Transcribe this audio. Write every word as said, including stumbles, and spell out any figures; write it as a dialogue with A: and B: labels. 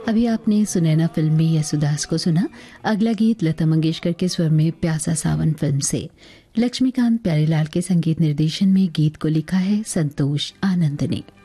A: अभी आपने सुनैना फिल्म में यसुदास को सुना। अगला गीत लता मंगेशकर के स्वर में प्यासा सावन फिल्म से। लक्ष्मीकांत प्यारेलाल के संगीत निर्देशन में गीत को लिखा है संतोष आनंद ने।